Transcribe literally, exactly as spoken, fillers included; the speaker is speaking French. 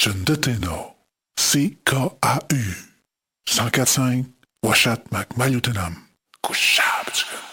John Deteno, C K A U, cent quatre cinq, Washat Mac Mayutenam, Kushab.